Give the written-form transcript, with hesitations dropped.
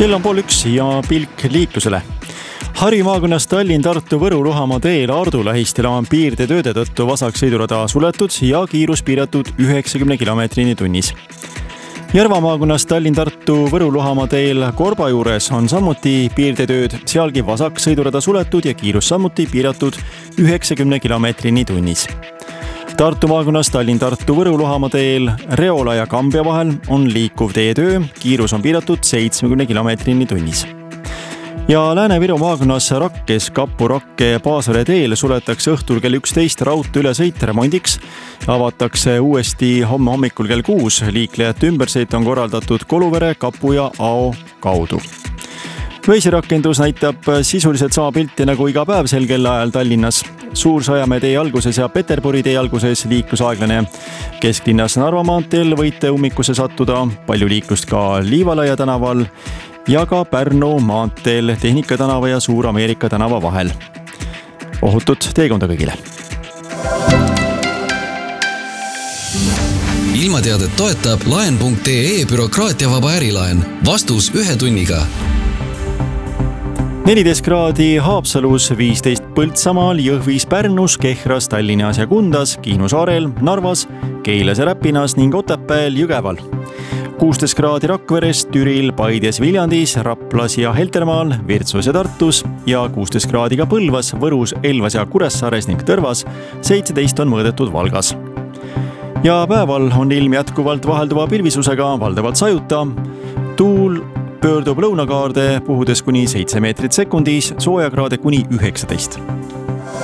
Kell on 12 ja pilk liiklusele. Harju maakonnas Tallinn-Tartu-Võru-Luhamaa teel Ardu lähistel on piirdetööde tõttu vasaksõidurada suletud ja kiirus piiratud 90 km/h tunnis. Järva maakonnas Tallinn-Tartu-Võru-Luhamaa teel Korba juures on samuti piirdetööd, sealgi vasaksõidurada suletud ja kiirus samuti piiratud 90 km/h tunnis. Tartu maakonnas Tallinn-Tartu-Võru-Luhamaa teel Reola ja Kambja vahel on liikuv teetöö, kiirus on piiratud 70 km/h tunnis. Ja Lääne-Viru maakonnas Rakkes Kapu-Rakke-Paasvere teel suletakse õhtul kell 11 raudtee ülesõit remondiks. Avatakse uuesti homme hommikul kell 6. Liiklejate ümbersõit on korraldatud Koluvere, Kapu ja Ao kaudu. Veisirakendus näitab sisuliselt sama pilti nagu iga päev sel kellaajal Tallinnas. Suur-Sõjamäe tee alguses ja Peterburi tee alguses liiklus aeglane. Kesklinnas Narva maanteel võite ummikusse sattuda, palju liiklust ka Liivalaia tänaval ja ka Pärnu maanteel Tehnika tänava ja Suur-Ameerika tänava vahel. Ohutut teekonda kõigile! Ilmateadet toetab laen.ee bürokraatiavaba ärilaen. Vastus 1 tunniga. 14 kraadi Haapsalus, 15 Põltsamaal, Jõhvis, Pärnus, Kehras, Tallinnas ja Kundas, Kihnu saarel, Narvas, Keilas ja Räpinas ning Otepääl, Jõgeval. 16 kraadi Rakveres, Türil, Paides, Viljandis, Raplas ja Heltermaal, Virtsus ja Tartus ja 16 kraadi ka Põlvas, Võrus, Elvas ja Kuressaares ning Tõrvas, 17 on mõõdetud Valgas. Ja päeval on ilm jätkuvalt vahelduva pilvisusega, valdavalt sajuta. Tuul pöördub lõunakaarde puhudes kuni 7 meetrit sekundis, soojakraade kuni 19.